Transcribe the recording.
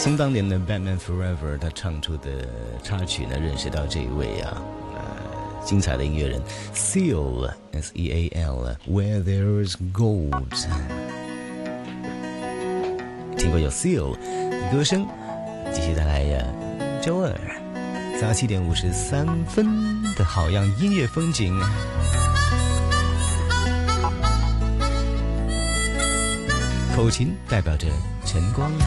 从当年的 Batman Forever 他唱出的插曲呢，认识到这一位精彩的音乐人 Seal S-E-A-L Where There's Gold， 听过有 Seal 的歌声，继续带来周二早7点53分的好样音乐风景。口琴代表着晨光。